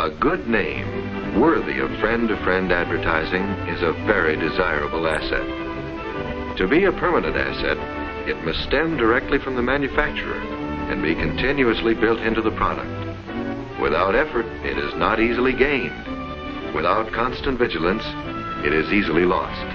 A good name, worthy of friend-to-friend advertising, is a very desirable asset. To be a permanent asset, it must stem directly from the manufacturer and be continuously built into the product. Without effort, it is not easily gained. Without constant vigilance, it is easily lost.